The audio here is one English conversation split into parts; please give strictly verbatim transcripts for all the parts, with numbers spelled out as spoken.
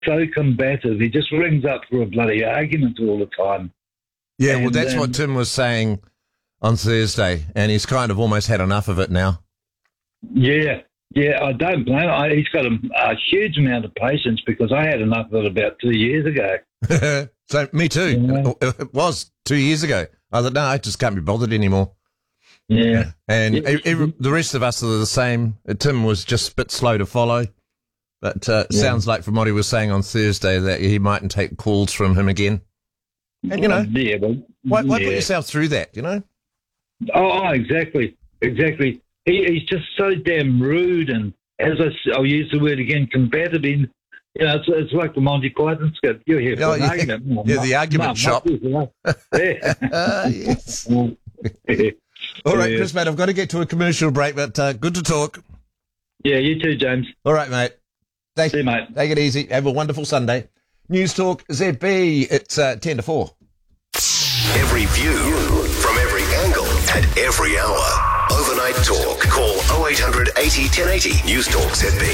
so combative. He just rings up for a bloody argument all the time. Yeah, and, well, that's and, what Tim was saying on Thursday, and he's kind of almost had enough of it now. Yeah, yeah, I don't blame him. I, he's got a, a huge amount of patience because I had enough of it about two years ago. So, me too. Yeah. It was two years ago. I thought, no, I just can't be bothered anymore. Yeah. And yeah. every, the rest of us are the same. Tim was just a bit slow to follow. But uh, Yeah. sounds like from what he was saying on Thursday that he mightn't take calls from him again. And, you know, yeah, but, why, why yeah. put yourself through that, you know? Oh, oh, exactly, exactly. He, he's just so damn rude, and as I, s- I'll use the word again, combative. In, you know, it's, it's like the Monty Python skit. You're here for Oh, an yeah. argument. No, Yeah, no, the argument no, shop. not this, no. Yeah. Uh, yes. yeah. All right, Yeah. Chris, mate, I've got to get to a commercial break, but uh, good to talk. Yeah, you too, James. All right, mate. Take, See you, mate. Take it easy. Have a wonderful Sunday. News Talk Z B, it's uh, ten to four. Every view from every angle at every hour. Overnight Talk. Call oh eight hundred eighty ten eighty. News Talk Z B.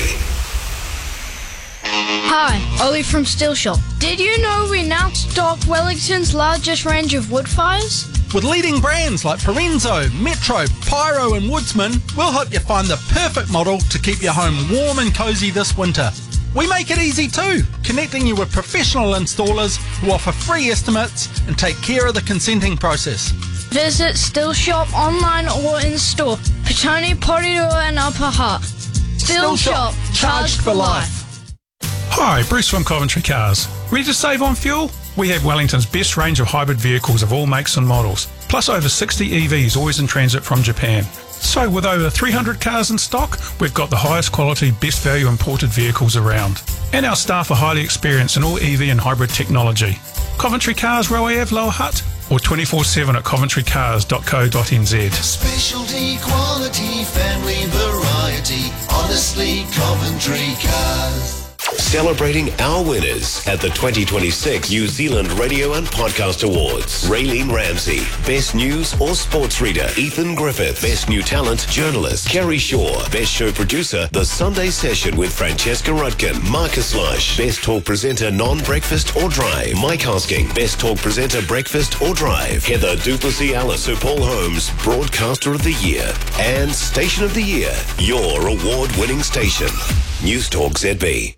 Hi, Ollie from Steel Shop. Did you know we now stock Wellington's largest range of wood fires? With leading brands like Parenzo, Metro, Pyro and Woodsman, we'll help you find the perfect model to keep your home warm and cosy this winter. We make it easy too, connecting you with professional installers who offer free estimates and take care of the consenting process. Visit Steel Shop online or in store. Petone, Porirua and Upper Hutt. Steel, Shop, charged for life. Hi, Bruce from Coventry Cars. Ready to save on fuel? We have Wellington's best range of hybrid vehicles of all makes and models, plus over sixty E Vs always in transit from Japan. So with over three hundred cars in stock, we've got the highest quality, best value imported vehicles around. And our staff are highly experienced in all E V and hybrid technology. Coventry Cars, Railway Ave, Lower Hutt, or twenty-four seven at coventry cars dot co dot n z. Specialty, quality, family variety. Honestly, Coventry Cars. Celebrating our winners at the twenty twenty-six New Zealand Radio and Podcast Awards. Raylene Ramsey, Best News or Sports Reader. Ethan Griffith, Best New Talent Journalist. Kerry Shaw, Best Show Producer. The Sunday Session with Francesca Rudkin. Marcus Lush, Best Talk Presenter Non-Breakfast or Drive. Mike Hosking, Best Talk Presenter Breakfast or Drive. Heather Duplessis Alice, Sir Paul Holmes, Broadcaster of the Year. And Station of the Year, your award-winning station. News Talk Z B.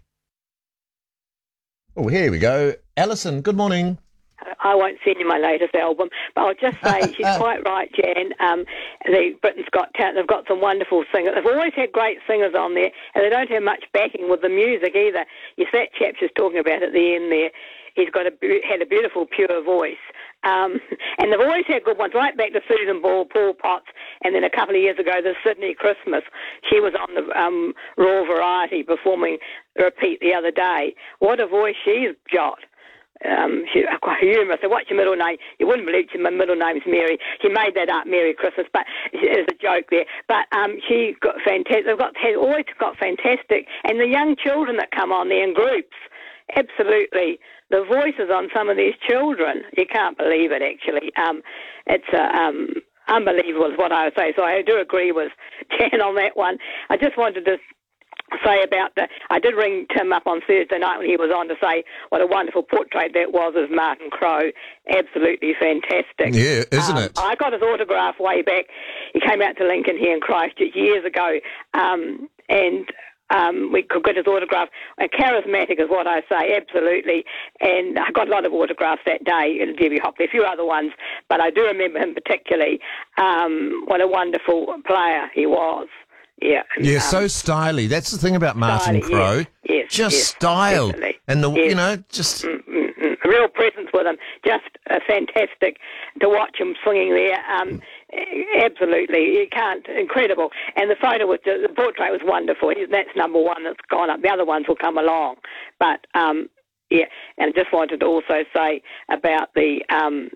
Oh, here we go. Alison, good morning. I won't send you my latest album, but I'll just say she's quite right, Jan. Um, the Britain's Got Talent, they've got some wonderful singers. They've always had great singers on there, and they don't have much backing with the music either. Yes, that chap she's talking about at the end there, he's got a had a beautiful, pure voice. Um, and they've always had good ones, right back to Susan Ball, Paul Potts, and then a couple of years ago, the Sydney Christmas. She was on the um, Raw Variety performing Repeat the other day. What a voice she's got. Um, she's quite humorous. So what's your middle name? You wouldn't believe it, my middle name's Mary. She made that up, Merry Christmas, but there's a joke there. But um, she got fantastic. They've got has always got fantastic, and the young children that come on there in groups, absolutely. The voices on some of these children, you can't believe it. Actually, um, it's uh, um, unbelievable, is what I would say. So I do agree with Jan on that one. I just wanted to say about the, I did ring Tim up on Thursday night when he was on to say what a wonderful portrait that was of Martin Crowe. Absolutely fantastic. Yeah, isn't um, it? I got his autograph way back. He came out to Lincoln here in Christchurch years ago, um, and um, we could get his autograph. Uh, charismatic is what I say, absolutely. And I got a lot of autographs that day, and Debbie Hockley, a few other ones, but I do remember him particularly. Um, what a wonderful player he was. Yeah, Yeah, um, so styly. That's the thing about Martin styly, Crowe. yes, yes, just yes, style. definitely. And, the Yes. you know, just... Mm, mm, mm. A real presence with him. Just uh, fantastic to watch him swinging there. Um, absolutely. You can't. Incredible. And the photo was, the portrait was wonderful. That's number one that's gone up. The other ones will come along. But, um, yeah, and I just wanted to also say about the... Um,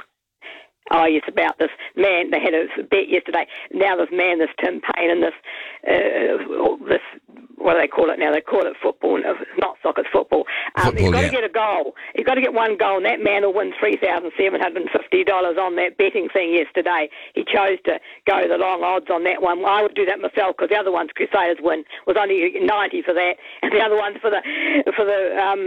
Oh, yes, about this man. They had a bet yesterday. Now this man, this Tim Payne, and this, uh, this, what do they call it now? They call it football. No, not soccer, it's football. Um, Football, you've got yeah. to get a goal. You've got to get one goal, and that man will win three thousand seven hundred fifty dollars on that betting thing yesterday. He chose to go the long odds on that one. I would do that myself because the other one's Crusaders win was only ninety for that, and the other one for the for the um,